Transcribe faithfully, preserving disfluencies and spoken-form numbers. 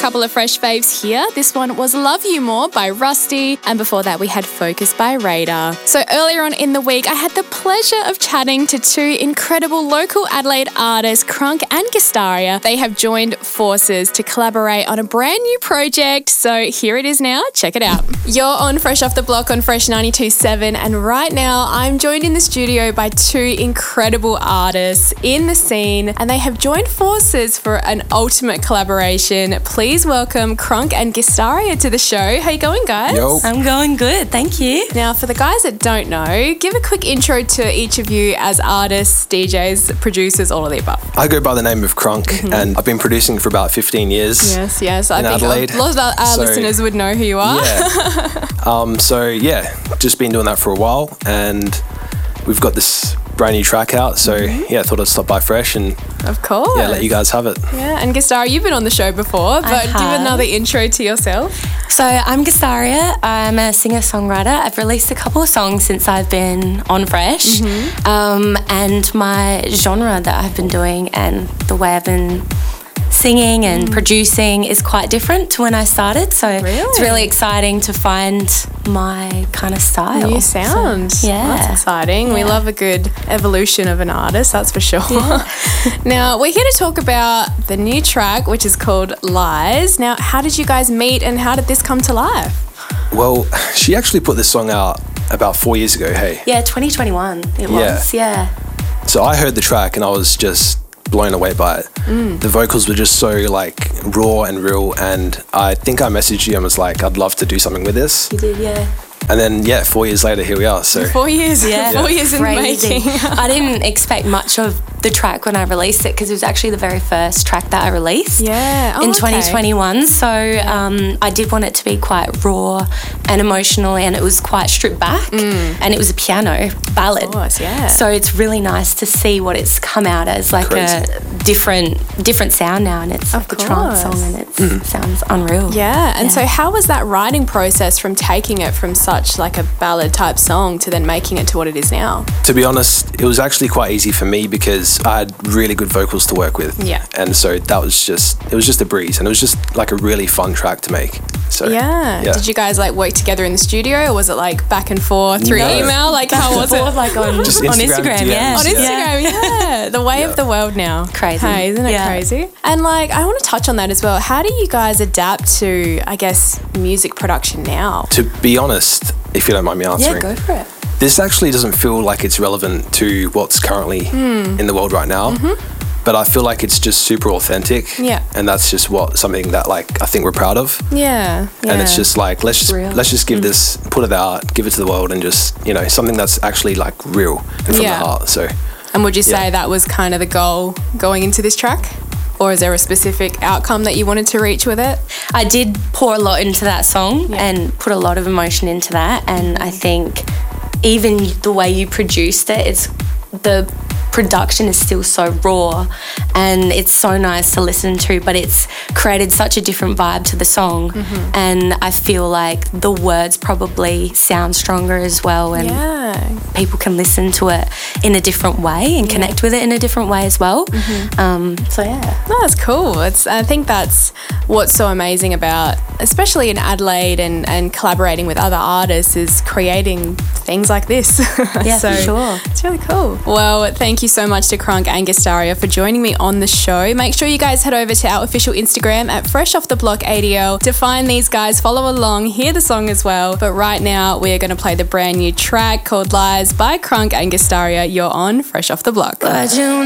couple of fresh faves here. This one was Love You More by Rusty, and before that we had Focus by Radar. So earlier on in the week, I had the pleasure of chatting to two incredible local Adelaide artists, Crunk and Gistaria. They have joined forces to collaborate on a brand new project, so here it is now. Check it out. You're on Fresh Off the Block on Fresh ninety-two point seven, and right now I'm joined in the studio by two incredible artists in the scene, and they have joined forces for an ultimate collaboration. Please welcome Crunk and Gistaria to the show. How you going, guys? Yo. I'm going good, thank you. Now, for the guys that don't know, give a quick intro to each of you as artists, D Js, producers, all of the above. I go by the name of Crunk, mm-hmm. and I've been producing for about fifteen years. Yes, yes. I in think Adelaide. a lot of our so, listeners would know who you are. Yeah. um, so, yeah, just been doing that for a while, and we've got this brand new track out, so mm-hmm. yeah, I thought I'd stop by fresh and of course, yeah, let you guys have it. Yeah, and Gistaria, you've been on the show before, but give another intro to yourself. So I'm Gistaria. I'm a singer-songwriter. I've released a couple of songs since I've been on Fresh, mm-hmm. um, and my genre that I've been doing and the way I've been singing and mm. producing is quite different to when I started, so really? It's really exciting to find my kind of style. New sound. So, yeah. Well, that's exciting. Yeah. We love a good evolution of an artist, that's for sure. Yeah. Now, we're here to talk about the new track, which is called Lies. Now, how did you guys meet and how did this come to life? Well, she actually put this song out about four years ago, hey? Yeah, twenty twenty-one it was, yeah. yeah. So I heard the track and I was just blown away by it. Mm. The vocals were just so like raw and real, and I think I messaged you and was like, I'd love to do something with this. You did, yeah. And then yeah, four years later, here we are. So four years, yeah, yeah. four years in the making. I didn't expect much of the track when I released it because it was actually the very first track that I released. Yeah, oh, in okay. twenty twenty-one. So um, I did want it to be quite raw and emotional, and it was quite stripped back, mm. and it was a piano ballad. Of course, yeah. So it's really nice to see what it's come out as, like Crazy. a different different sound now, and it's of like course. a trance song, and it mm. sounds unreal. Yeah, and yeah. so how was that writing process from taking it from such like a ballad type song to then making it to what it is now? To be honest, it was actually quite easy for me because I had really good vocals to work with. Yeah. And so that was just, it was just a breeze, and it was just like a really fun track to make. So yeah. yeah. Did you guys like work together in the studio, or was it like back and forth through no. email? Like how was it? Like on, just on Instagram, Instagram, D Ms, yeah. On Instagram, yeah. yeah. The way yeah. of the world now. Crazy. Hey, isn't it yeah. crazy? And like, I want to touch on that as well. How do you guys adapt to, I guess, music production now? To be honest, if you don't mind me answering. Yeah, go for it. This actually doesn't feel like it's relevant to what's currently mm. in the world right now. Mm-hmm. But I feel like it's just super authentic. Yeah. And that's just what something that like I think we're proud of. Yeah. yeah. And it's just like let's just real. let's just give mm. this, put it out, give it to the world, and just, you know, something that's actually like real and from yeah. the heart. So And would you say yeah. that was kind of the goal going into this track? Or is there a specific outcome that you wanted to reach with it? I did pour a lot into that song yeah. and put a lot of emotion into that, and I think even the way you produced it, it's the production is still so raw and it's so nice to listen to, but it's created such a different vibe to the song, mm-hmm. and I feel like the words probably sound stronger as well, and yeah. people can listen to it in a different way and yeah. connect with it in a different way as well. Mm-hmm. Um, so yeah. No, that's cool. It's, I think that's what's so amazing about, especially in Adelaide and, and collaborating with other artists, is creating things like this. Yeah, so for sure. It's really cool. Well, thank you so much to Crunk and Gistaria for joining me on the show. Make sure you guys head over to our official Instagram at Fresh Off the Block A D L to find these guys, follow along, hear the song as well. But right now, we're going to play the brand new track called Lies by Crunk and Gistaria. You're on Fresh Off the Block. But you